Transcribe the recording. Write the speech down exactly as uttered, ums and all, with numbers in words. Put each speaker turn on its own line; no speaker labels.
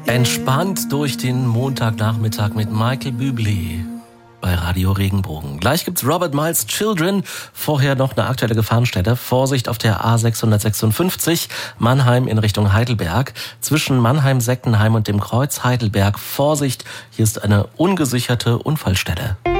Entspannt durch den Montagnachmittag mit Michael Bublé bei Radio Regenbogen. Gleich gibt's Robert Miles Children. Vorher noch eine aktuelle Gefahrenstelle. Vorsicht auf der A sechshundertsechsundfünfzig, Mannheim in Richtung Heidelberg. Zwischen Mannheim-Seckenheim und dem Kreuz Heidelberg. Vorsicht, hier ist eine ungesicherte Unfallstelle.